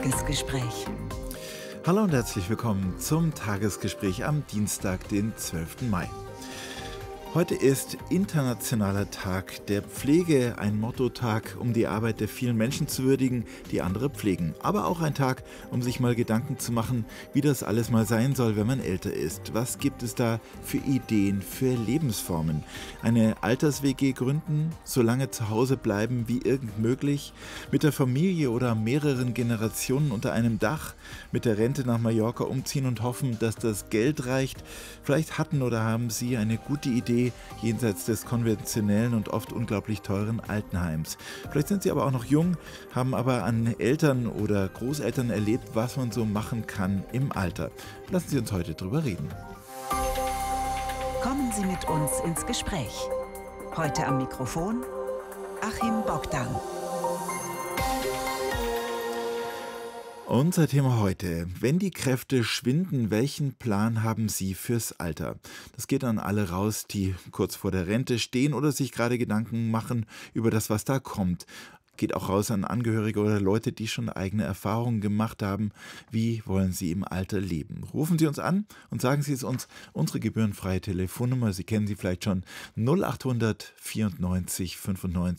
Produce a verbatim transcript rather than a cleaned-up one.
Tagesgespräch. Hallo und herzlich willkommen zum Tagesgespräch am Dienstag, den zwölften Mai. Heute ist Internationaler Tag der Pflege, ein Mottotag, um die Arbeit der vielen Menschen zu würdigen, die andere pflegen. Aber auch ein Tag, um sich mal Gedanken zu machen, wie das alles mal sein soll, wenn man älter ist. Was gibt es da für Ideen, für Lebensformen? Eine Alters-W G gründen, so lange zu Hause bleiben wie irgend möglich, mit der Familie oder mehreren Generationen unter einem Dach, mit der Rente nach Mallorca umziehen und hoffen, dass das Geld reicht. Vielleicht hatten oder haben Sie eine gute Idee, jenseits des konventionellen und oft unglaublich teuren Altenheims. Vielleicht sind Sie aber auch noch jung, haben aber an Eltern oder Großeltern erlebt, was man so machen kann im Alter. Lassen Sie uns heute drüber reden. Kommen Sie mit uns ins Gespräch. Heute am Mikrofon Achim Bogdan. Unser Thema heute: Wenn die Kräfte schwinden, welchen Plan haben Sie fürs Alter? Das geht an alle raus, die kurz vor der Rente stehen oder sich gerade Gedanken machen über das, was da kommt. Geht auch raus an Angehörige oder Leute, die schon eigene Erfahrungen gemacht haben. Wie wollen Sie im Alter leben? Rufen Sie uns an und sagen Sie es uns. Unsere gebührenfreie Telefonnummer, Sie kennen sie vielleicht schon, null acht hundert vierundneunzig fünfundneunzig